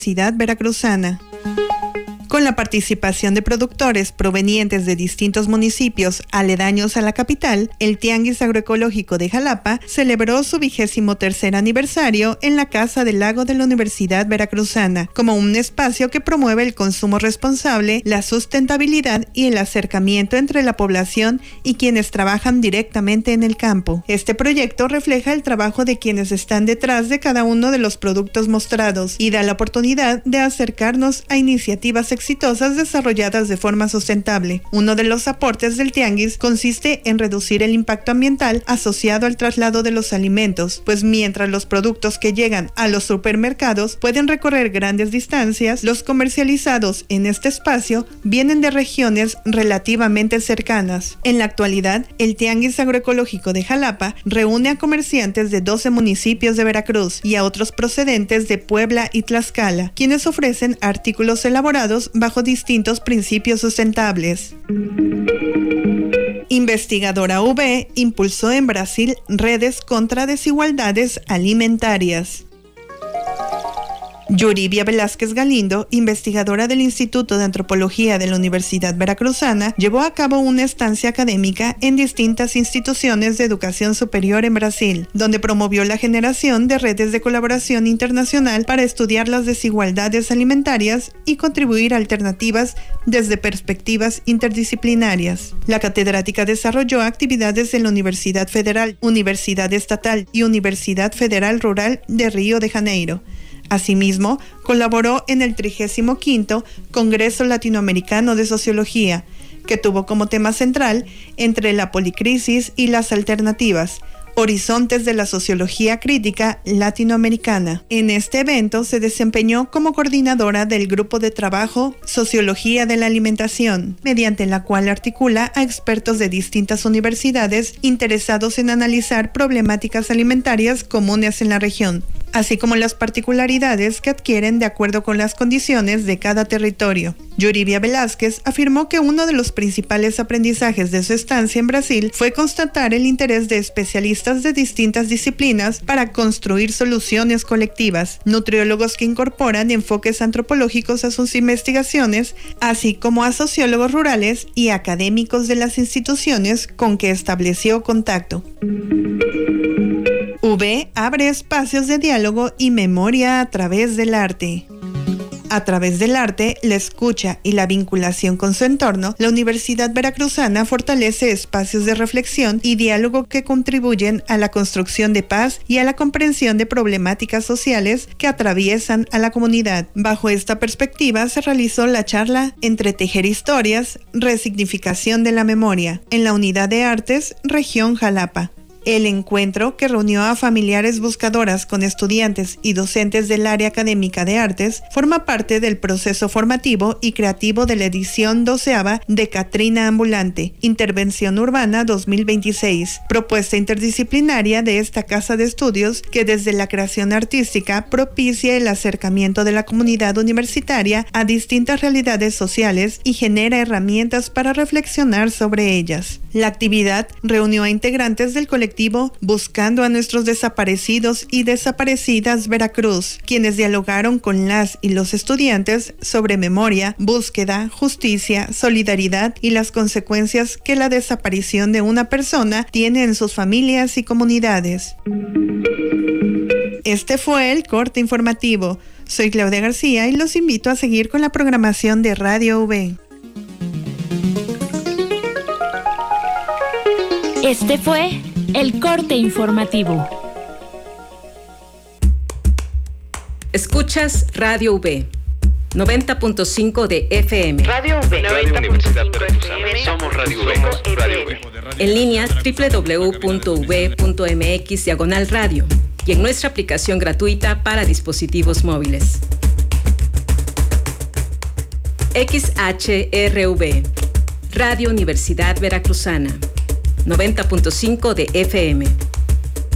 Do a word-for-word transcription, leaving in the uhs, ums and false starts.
Universidad Veracruzana. Con la participación de productores provenientes de distintos municipios aledaños a la capital, el Tianguis Agroecológico de Jalapa celebró su vigésimo tercer aniversario en la Casa del Lago de la Universidad Veracruzana, como un espacio que promueve el consumo responsable, la sustentabilidad y el acercamiento entre la población y quienes trabajan directamente en el campo. Este proyecto refleja el trabajo de quienes están detrás de cada uno de los productos mostrados y da la oportunidad de acercarnos a iniciativas exitosas desarrolladas de forma sustentable. Uno de los aportes del tianguis consiste en reducir el impacto ambiental asociado al traslado de los alimentos, pues mientras los productos que llegan a los supermercados pueden recorrer grandes distancias, los comercializados en este espacio vienen de regiones relativamente cercanas. En la actualidad, el Tianguis Agroecológico de Jalapa reúne a comerciantes de doce municipios de Veracruz y a otros procedentes de Puebla y Tlaxcala, quienes ofrecen artículos elaborados bajo distintos principios sustentables. Investigadora U B impulsó en Brasil redes contra desigualdades alimentarias. Yuribia Velázquez Galindo, investigadora del Instituto de Antropología de la Universidad Veracruzana, llevó a cabo una estancia académica en distintas instituciones de educación superior en Brasil, donde promovió la generación de redes de colaboración internacional para estudiar las desigualdades alimentarias y contribuir a alternativas desde perspectivas interdisciplinarias. La catedrática desarrolló actividades en la Universidad Federal, Universidad Estatal y Universidad Federal Rural de Río de Janeiro. Asimismo, colaboró en el trigésimo quinto Congreso Latinoamericano de Sociología, que tuvo como tema central Entre la policrisis y las alternativas, Horizontes de la Sociología Crítica Latinoamericana. En este evento se desempeñó como coordinadora del Grupo de Trabajo Sociología de la Alimentación, mediante la cual articula a expertos de distintas universidades interesados en analizar problemáticas alimentarias comunes en la región, así como las particularidades que adquieren de acuerdo con las condiciones de cada territorio. Yuribia Velázquez afirmó que uno de los principales aprendizajes de su estancia en Brasil fue constatar el interés de especialistas de distintas disciplinas para construir soluciones colectivas, nutriólogos que incorporan enfoques antropológicos a sus investigaciones, así como a sociólogos rurales y académicos de las instituciones con que estableció contacto. U B abre espacios de diálogo y memoria a través del arte. A través del arte, la escucha y la vinculación con su entorno, la Universidad Veracruzana fortalece espacios de reflexión y diálogo que contribuyen a la construcción de paz y a la comprensión de problemáticas sociales que atraviesan a la comunidad. Bajo esta perspectiva se realizó la charla Entretejer historias, resignificación de la memoria, en la Unidad de Artes, Región Jalapa. El encuentro, que reunió a familiares buscadoras con estudiantes y docentes del área académica de artes, forma parte del proceso formativo y creativo de la edición doceava de Catrina Ambulante, Intervención Urbana dos mil veintiséis, propuesta interdisciplinaria de esta casa de estudios que desde la creación artística propicia el acercamiento de la comunidad universitaria a distintas realidades sociales y genera herramientas para reflexionar sobre ellas. La actividad reunió a integrantes del colectivo Buscando a Nuestros Desaparecidos y Desaparecidas Veracruz, quienes dialogaron con las y los estudiantes sobre memoria, búsqueda, justicia, solidaridad y las consecuencias que la desaparición de una persona tiene en sus familias y comunidades. Este fue el corte informativo. Soy Claudia García y los invito a seguir con la programación de Radio U B. Este fue el corte informativo. Escuchas Radio U B, noventa punto cinco de F M. Radio U B, Radio Universidad Veracruzana. Somos Radio U B. Radio U B. En línea doble u doble u doble u punto u b punto m x diagonal radio y en nuestra aplicación gratuita para dispositivos móviles. X H R V, Radio Universidad Veracruzana, noventa punto cinco de F M.